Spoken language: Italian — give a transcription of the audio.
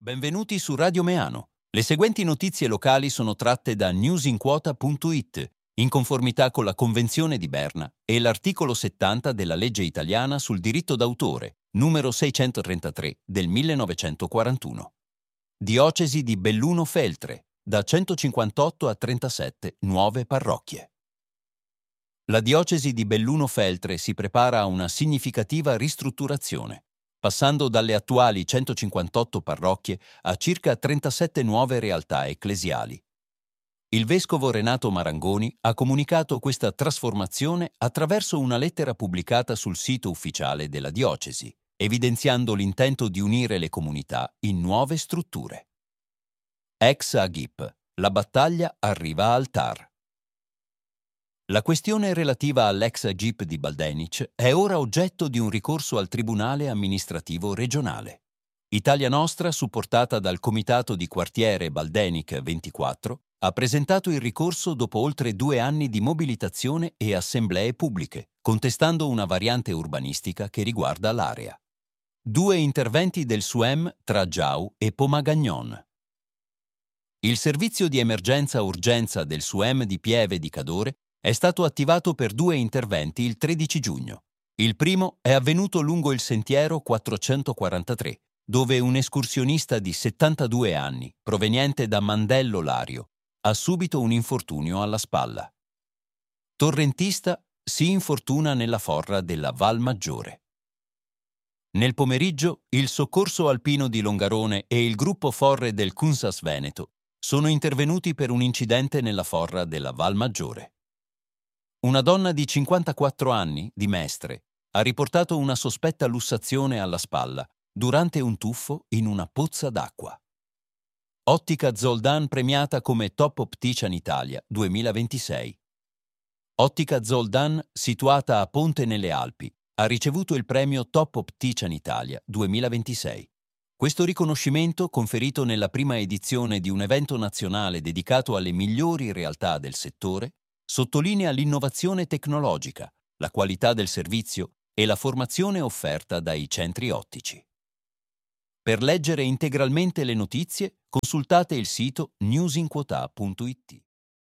Benvenuti su Radio Meano. Le seguenti notizie locali sono tratte da newsinquota.it, in conformità con la Convenzione di Berna e l'articolo 70 della legge italiana sul diritto d'autore, numero 633 del 1941. Diocesi di Belluno-Feltre, da 158 a 37 nuove parrocchie. La diocesi di Belluno-Feltre si prepara a una significativa ristrutturazione, passando dalle attuali 158 parrocchie a circa 37 nuove realtà ecclesiali. Il vescovo Renato Marangoni ha comunicato questa trasformazione attraverso una lettera pubblicata sul sito ufficiale della diocesi, evidenziando l'intento di unire le comunità in nuove strutture. Ex Agip, la battaglia arriva al TAR. La questione relativa all'ex Agip di Baldenic è ora oggetto di un ricorso al Tribunale amministrativo regionale. Italia Nostra, supportata dal Comitato di Quartiere Baldenic 24, ha presentato il ricorso dopo oltre 2 anni di mobilitazione e assemblee pubbliche, contestando una variante urbanistica che riguarda l'area. 2 interventi del SUEM tra Giau e Pomagagnon. Il servizio di emergenza-urgenza del SUEM di Pieve di Cadore è stato attivato per 2 interventi il 13 giugno. Il primo è avvenuto lungo il sentiero 443, dove un escursionista di 72 anni, proveniente da Mandello Lario, ha subito un infortunio alla spalla. Torrentista si infortuna nella forra della Val Maggiore. Nel pomeriggio, il Soccorso Alpino di Longarone e il gruppo Forre del CUNSAS Veneto sono intervenuti per un incidente nella forra della Val Maggiore. Una donna di 54 anni, di Mestre, ha riportato una sospetta lussazione alla spalla durante un tuffo in una pozza d'acqua. Ottica Zoldan premiata come Top Optician Italia 2026. Ottica Zoldan, situata a Ponte nelle Alpi, ha ricevuto il premio Top Optician Italia 2026. Questo riconoscimento, conferito nella prima edizione di un evento nazionale dedicato alle migliori realtà del settore, sottolinea l'innovazione tecnologica, la qualità del servizio e la formazione offerta dai centri ottici. Per leggere integralmente le notizie, consultate il sito newsinquota.it.